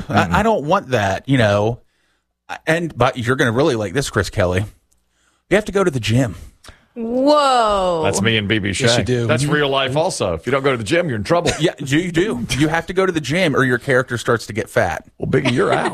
I don't want that, But you're going to really like this, Chris Kelly. You have to go to the gym. Whoa. That's me and BB Shea. Yes, you do. That's real life also. If you don't go to the gym, you're in trouble. Yeah, you do. You have to go to the gym or your character starts to get fat. Well, Biggie, you're out.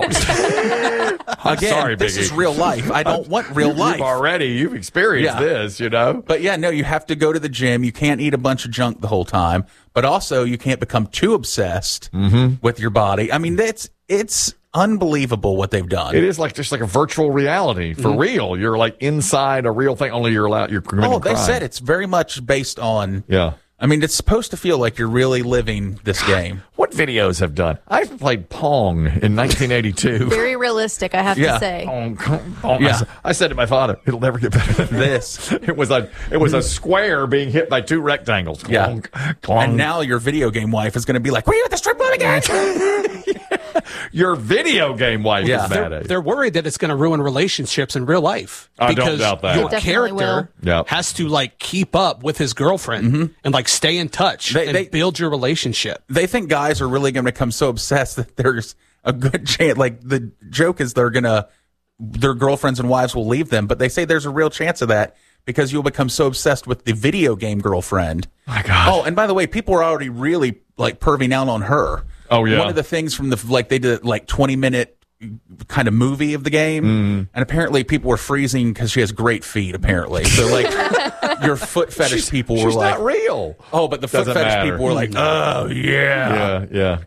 Again, sorry, this Biggie. is real life. I don't want real life. You've experienced this, But yeah, no, you have to go to the gym. You can't eat a bunch of junk the whole time. But also, you can't become too obsessed with your body. I mean, it's unbelievable what they've done. It is just like a virtual reality for real. You're like inside a real thing. Only you're committing they crime. said it's very much based on. Yeah. I mean, it's supposed to feel like you're really living this game. What videos have done? I played Pong in 1982. Very realistic, I have to say. Pong. Yeah. I said to my father, "It'll never get better than this." It was a square being hit by two rectangles. Clonk, clonk. And now your video game wife is going to be like, "Were you at the strip club again?" Your video game wife is mad at you. They're worried that it's going to ruin relationships in real life. I don't because doubt that. your It definitely character will. has to keep up with his girlfriend and stay in touch and build your relationship. They think guys are really going to become so obsessed that there's a good chance. Like the joke is their girlfriends and wives will leave them, but they say there's a real chance of that because you'll become so obsessed with the video game girlfriend. My God. Oh, and by the way, people are already really perving out on her. Oh, yeah. One of the things from they did 20-minute kind of movie of the game, and apparently people were freezing because she has great feet. Apparently, so your foot fetish people were She's not real. Oh, but the foot Doesn't fetish matter. people were like, oh yeah. Yeah.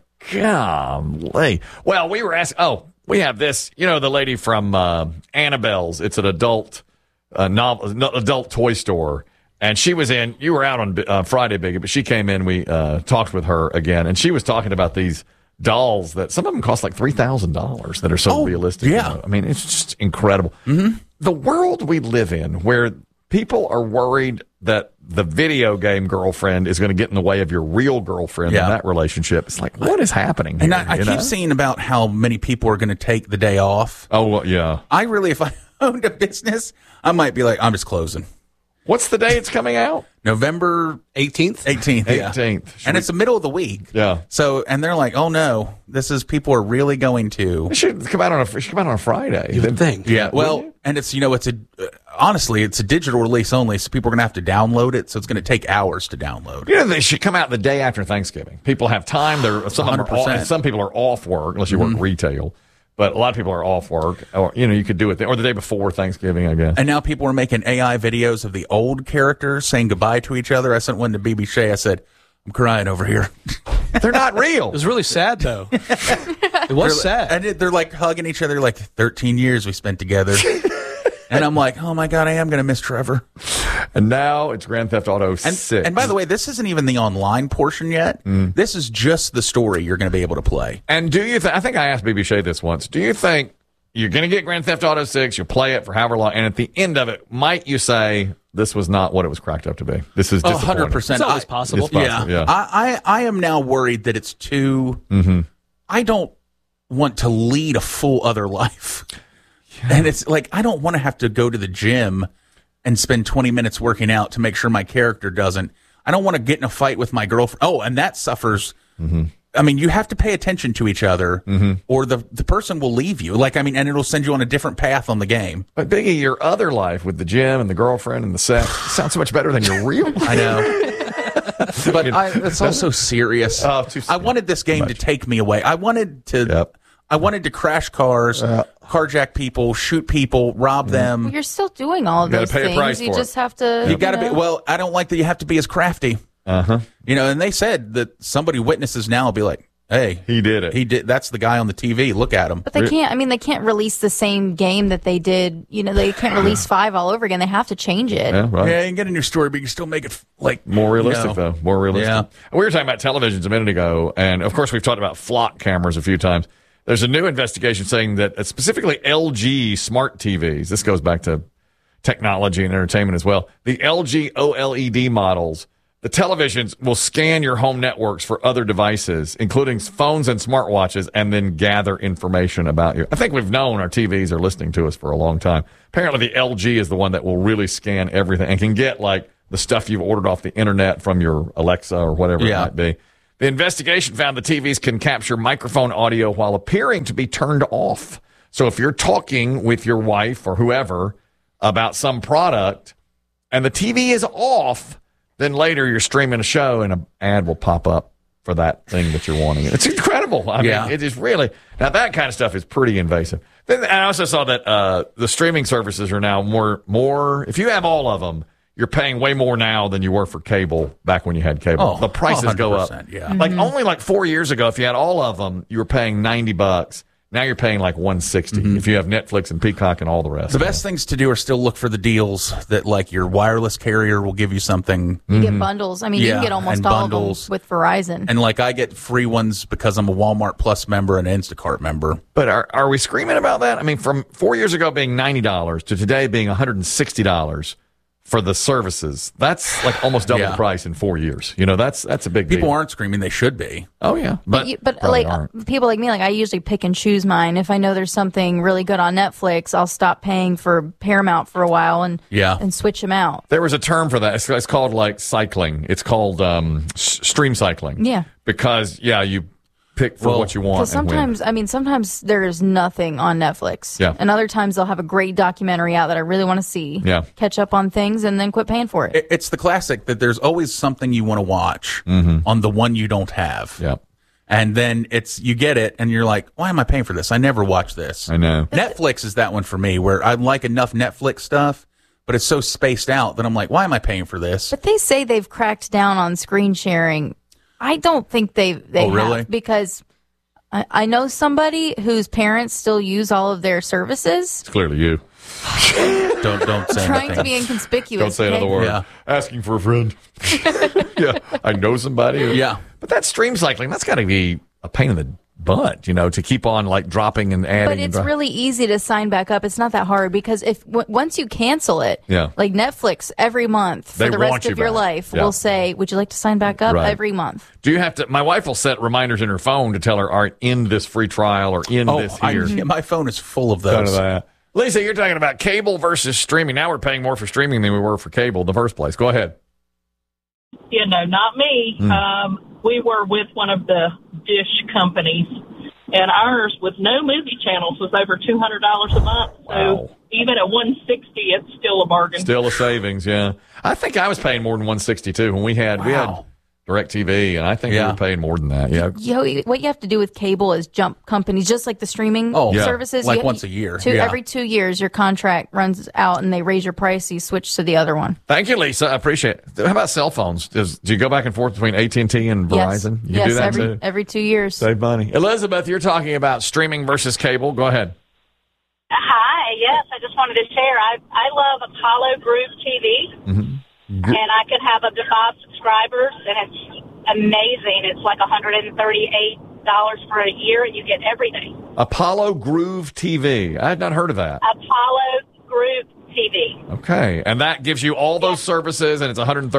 Golly. Well, we were asking. Oh, we have this. The lady from Annabelle's. It's an adult novel, adult toy store. And she was in. You were out on Friday, Biggie, but she came in. We talked with her again, and she was talking about these dolls that some of them cost like $3,000 that are so realistic. Yeah. I mean, it's just incredible. The world we live in, where people are worried that the video game girlfriend is going to get in the way of your real girlfriend in that relationship. It's like, what is happening here? And I keep seeing about how many people are going to take the day off. Oh, well, yeah. If I owned a business, I might be like, I'm just closing. What's the day it's coming out? November 18th? 18th. 18th. And it's the middle of the week. Yeah. So, and they're like, oh no, people are really going to. It should come out on a Friday. You would think. Yeah. Well, and it's, honestly, it's a digital release only, so people are going to have to download it. So it's going to take hours to download. They should come out the day after Thanksgiving. People have time. Some people are off work, unless you work retail. But a lot of people are off work, or you could do it or the day before Thanksgiving, I guess. And now people are making AI videos of the old characters saying goodbye to each other. I sent one to BB Shea. I said, "I'm crying over here." They're not real. It was really sad, though. It was sad. And they're like hugging each other, like 13 years we spent together. And I'm like, oh my God, I am going to miss Trevor. And now it's Grand Theft Auto 6. And by the way, this isn't even the online portion yet. This is just the story you're going to be able to play. And do you I think I asked BB Shea this once. Do you think you're going to get Grand Theft Auto 6, you'll play it for however long, and at the end of it, might you say, this was not what it was cracked up to be? This is disappointing. 100%. It's always possible. Yeah. I am now worried that it's too... I don't want to lead a full other life. Yeah. And it's like, I don't want to have to go to the gym and spend 20 minutes working out to make sure my character doesn't. I don't want to get in a fight with my girlfriend. Oh, and that suffers. I mean, you have to pay attention to each other or the person will leave you. And it'll send you on a different path on the game. But Biggie, your other life with the gym and the girlfriend and the sex sounds so much better than your real life. I know. But it's also serious. Oh, too serious. I wanted this game to take me away. I wanted to crash cars, carjack people, shoot people, rob them. Well, you're still doing all of those pay a things. price You for just it. have to. You got to be. Well, I don't like that you have to be as crafty. And they said that somebody witnesses now will be like, "Hey, he did it. He did. That's the guy on the TV. Look at him." But they can't. I mean, they can't release the same game that they did. They can't release 5 all over again. They have to change it. Yeah, right. Yeah, you can get in your story, but you can still make it more realistic, though. More realistic. Yeah. We were talking about televisions a minute ago, and of course, we've talked about flock cameras a few times. There's a new investigation saying that specifically LG smart TVs, this goes back to technology and entertainment as well, the LG OLED models, the televisions will scan your home networks for other devices, including phones and smartwatches, and then gather information about you. I think we've known our TVs are listening to us for a long time. Apparently, the LG is the one that will really scan everything and can get the stuff you've ordered off the internet from your Alexa or whatever it might be. The investigation found the TVs can capture microphone audio while appearing to be turned off. So if you're talking with your wife or whoever about some product and the TV is off, then later you're streaming a show and an ad will pop up for that thing that you're wanting. It's incredible. I mean, it is really, now that kind of stuff is pretty invasive. Then I also saw that the streaming services are now more, if you have all of them, you're paying way more now than you were for cable back when you had cable. The prices go up. Yeah. Like only like 4 years ago, if you had all of them, you were paying $90. Now you're paying like $160 if you have Netflix and Peacock and all the rest. The best things to do are still look for the deals that like your wireless carrier will give you something. You get bundles. I mean, you can get almost all bundles. of them with Verizon. And like I get free ones because I'm a Walmart Plus member and Instacart member. But are we screaming about that? I mean, from 4 years ago being $90 to today being $160 for the services, that's like almost double the price in 4 years. You know, that's a big deal. People aren't screaming. They should be. Oh, yeah. But like people like me, like I usually pick and choose mine. If I know there's something really good on Netflix, I'll stop paying for Paramount for a while and switch them out. There was a term for that. It's called like cycling. It's called stream cycling. Yeah. Because, you pick for what you want. Because sometimes there's nothing on Netflix. Yeah. And other times they'll have a great documentary out that I really want to see. Yeah. Catch up on things and then quit paying for it. It's the classic that there's always something you want to watch on the one you don't have. Yeah. And then you get it and you're like, why am I paying for this? I never watch this. I know. Netflix is that one for me where I like enough Netflix stuff, but it's so spaced out that I'm like, why am I paying for this? But they say they've cracked down on screen sharing. I don't think they really? have, because I know somebody whose parents still use all of their services. It's clearly you. Don't say Trying anything. to be inconspicuous. Don't say another word. Yeah. Asking for a friend. I know somebody. But that stream cycling, that's got to be a pain in the butt, to keep on like dropping and adding. But it's really easy to sign back up. It's not that hard because once you cancel it, like Netflix every month for the rest of your life will say, would you like to sign back up every month? Do you have to? My wife will set reminders in her phone to tell her, all right, end this free trial or end this here. My phone is full of those. Lisa, you're talking about cable versus streaming. Now we're paying more for streaming than we were for cable in the first place. Go ahead. Not me. We were with one of the dish companies, and ours with no movie channels was over $200 a month. So even at $160, it's still a bargain. Still a savings, yeah. I think I was paying more than $162 when we had DirecTV, and I think we were paying more than that. Yeah. What you have to do with cable is jump companies, just like the streaming services. Like once a year. Every 2 years, your contract runs out, and they raise your price. You switch to the other one. Thank you, Lisa. I appreciate it. How about cell phones? Do you go back and forth between AT&T and Verizon? Yes, do that too? Every 2 years. Save money. Elizabeth, you're talking about streaming versus cable. Go ahead. Hi. Yes, I just wanted to share. I love Apollo Group TV. And I could have up to 5 subscribers, and it's amazing. It's like $138 for a year, and you get everything. Apollo Groove TV. I had not heard of that. Apollo Group TV. Okay, and that gives you all those services, and it's $138.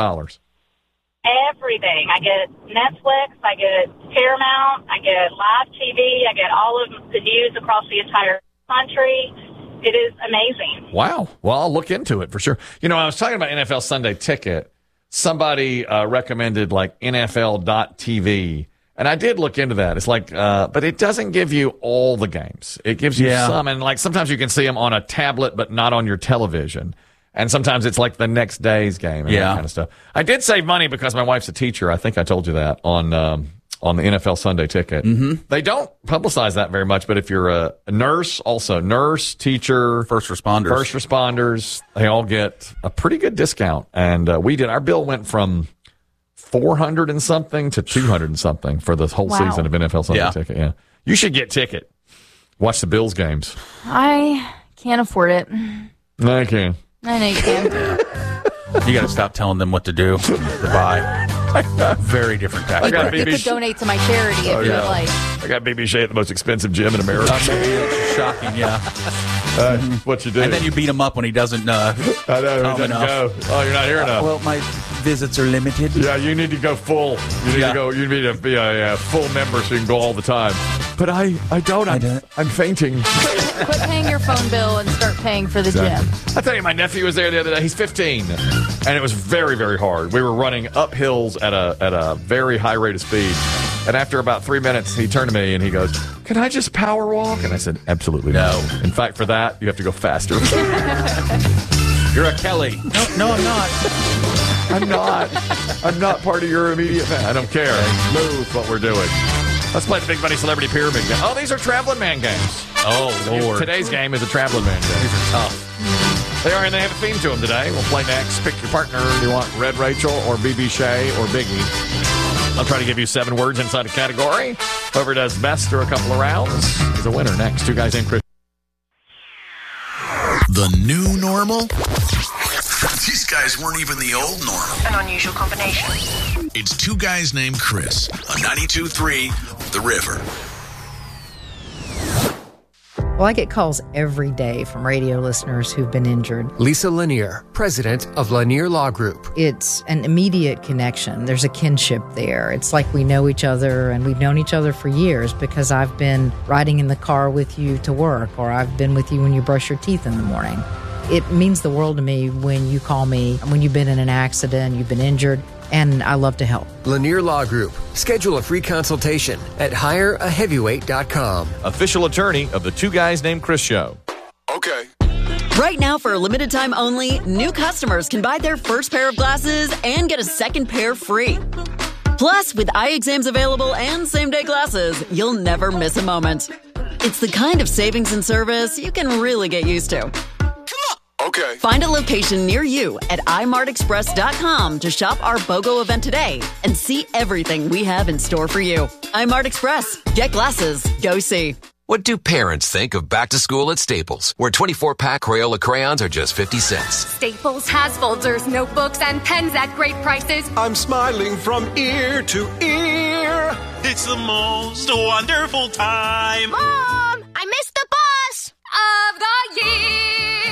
Everything. I get Netflix, I get Paramount, I get live TV, I get all of the news across the entire country. It is amazing. Wow. Well, I'll look into it for sure. I was talking about NFL Sunday Ticket. Somebody recommended like NFL.TV. And I did look into that. It's like, but it doesn't give you all the games. It gives you some. And like sometimes you can see them on a tablet, but not on your television. And sometimes it's like the next day's game and that kind of stuff. I did save money because my wife's a teacher. I think I told you that on the NFL Sunday Ticket. They don't publicize that very much, but if you're a nurse, teacher, first responders, they all get a pretty good discount. And our bill went from $400 and something to $200 and something for the whole season of NFL Sunday Ticket. Yeah, you should get Ticket. Watch the Bills games. I can't afford it. I can. I know you can. You got to stop telling them what to do, to buy. Very different tactic. You could donate to my charity if you'd like. I got BB Shea at the most expensive gym in America. Shocking, what you do? And then you beat him up when he doesn't. I know, he doesn't go. Oh, you're not here enough. Well, visits are limited. Yeah, you need to go full. You need to be a full member so you can go all the time. But I don't. I'm fainting. Quit paying your phone bill and start paying for the gym. I tell you, my nephew was there the other day. He's 15, and it was very, very hard. We were running up hills at a very high rate of speed. And after about 3 minutes, he turned to me and he goes, "Can I just power walk?" And I said, "Absolutely no. In fact, for that, you have to go faster." You're a Kelly. No, I'm not. I'm not part of your immediate family. I don't care. Move what we're doing. Let's play the Big Money Celebrity Pyramid game. Oh, these are Traveling Man games. Oh, Lord. Today's game is a Traveling Man game. These are tough. They are, and they have a theme to them today. We'll play next. Pick your partner. Do you want Red Rachel or BB Shea or Biggie? I'll try to give you 7 words inside a category. Whoever does best through a couple of rounds is a winner. Next, 2 guys named Chris. The new normal? These guys weren't even the old normal. An unusual combination. It's 2 guys named Chris on 92.3 The River. Well, I get calls every day from radio listeners who've been injured. Lisa Lanier, president of Lanier Law Group. It's an immediate connection. There's a kinship there. It's like we know each other, and we've known each other for years because I've been riding in the car with you to work, or I've been with you when you brush your teeth in the morning. It means the world to me when you call me, when you've been in an accident, you've been injured, and I love to help. Lanier Law Group. Schedule a free consultation at hireaheavyweight.com. Official attorney of the 2 Guys Named Chris show. Okay. Right now, for a limited time only, new customers can buy their first pair of glasses and get a second pair free. Plus, with eye exams available and same-day glasses, you'll never miss a moment. It's the kind of savings and service you can really get used to. Okay. Find a location near you at imartexpress.com to shop our BOGO event today and see everything we have in store for you. iMart Express. Get glasses. Go see. What do parents think of back to school at Staples, where 24-pack Crayola crayons are just 50 cents? Staples has folders, notebooks, and pens at great prices. I'm smiling from ear to ear. It's the most wonderful time. Mom, I missed the bus of the year.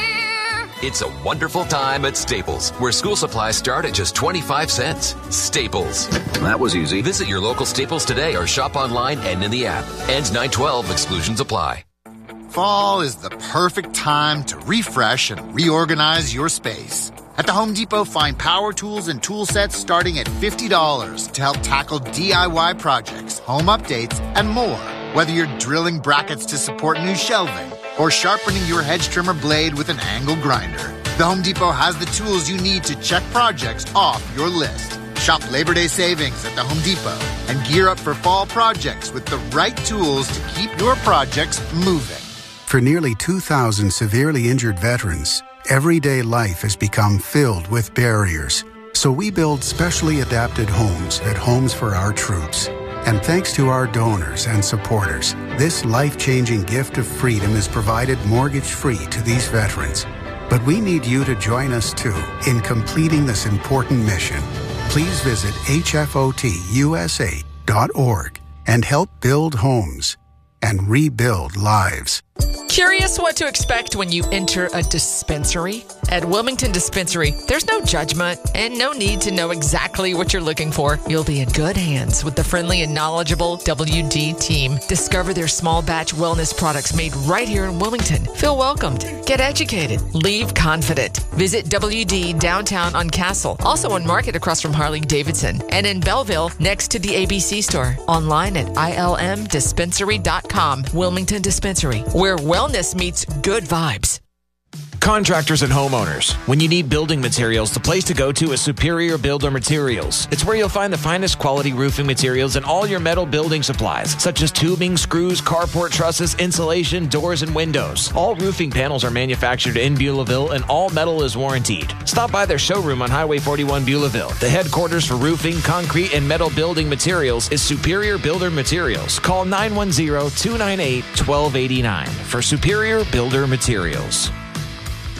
It's a wonderful time at Staples, where school supplies start at just 25 cents. Staples. That was easy. Visit your local Staples today or shop online and in the app. Ends 9/12. Exclusions apply. Fall is the perfect time to refresh and reorganize your space. At the Home Depot, find power tools and tool sets starting at $50 to help tackle DIY projects, home updates, and more. Whether you're drilling brackets to support new shelving or sharpening your hedge trimmer blade with an angle grinder, the Home Depot has the tools you need to check projects off your list. Shop Labor Day savings at the Home Depot and gear up for fall projects with the right tools to keep your projects moving. For nearly 2,000 severely injured veterans, everyday life has become filled with barriers. So we build specially adapted homes at Homes for Our Troops. And thanks to our donors and supporters, this life-changing gift of freedom is provided mortgage-free to these veterans. But we need you to join us, too, in completing this important mission. Please visit hfotusa.org and help build homes and rebuild lives. Curious what to expect when you enter a dispensary? At Wilmington Dispensary, there's no judgment and no need to know exactly what you're looking for. You'll be in good hands with the friendly and knowledgeable WD team. Discover their small batch wellness products made right here in Wilmington. Feel welcomed. Get educated. Leave confident. Visit WD downtown on Castle, also on Market across from Harley-Davidson, and in Belleville next to the ABC store. Online at ilmdispensary.com. Wilmington Dispensary, where wellness meets good vibes. Contractors and homeowners, when you need building materials, the place to go to is Superior Builder Materials. It's where you'll find the finest quality roofing materials and all your metal building supplies, such as tubing, screws, carport trusses, insulation, doors, and windows. All roofing panels are manufactured in Beulahville, and all metal is warrantied. Stop by their showroom on Highway 41 Beulahville. The headquarters for roofing, concrete, and metal building materials is Superior Builder Materials. Call 910-298-1289 for Superior Builder Materials.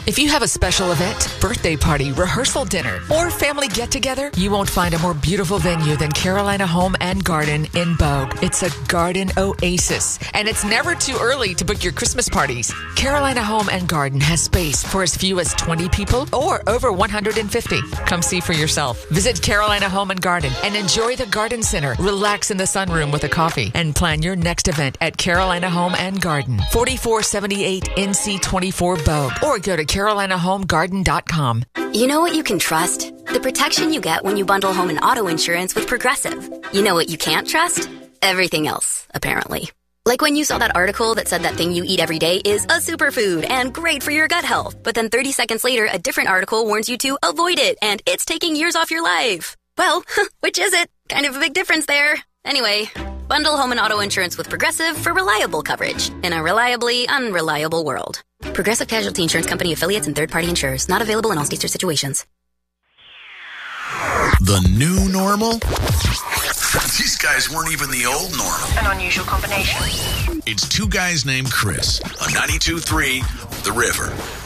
If you have a special event, birthday party, rehearsal dinner, or family get-together, you won't find a more beautiful venue than Carolina Home and Garden in Bogue. It's a garden oasis, and it's never too early to book your Christmas parties. Carolina Home and Garden has space for as few as 20 people or over 150. Come see for yourself. Visit Carolina Home and Garden and enjoy the garden center. Relax in the sunroom with a coffee and plan your next event at Carolina Home and Garden, 4478 NC 24 Bogue, or go to CarolinaHomeGarden.com. You know what you can trust? The protection you get when you bundle home and auto insurance with Progressive. You know what you can't trust? Everything else, apparently. Like when you saw that article that said that thing you eat every day is a superfood and great for your gut health, but then 30 seconds later, a different article warns you to avoid it and it's taking years off your life. Well, which is it? Kind of a big difference there. Anyway, bundle home and auto insurance with Progressive for reliable coverage in a reliably unreliable world. Progressive Casualty Insurance Company affiliates and third-party insurers. Not available in all states or situations. The new normal? These guys weren't even the old normal. An unusual combination. It's two guys named Chris on 92.3 The River.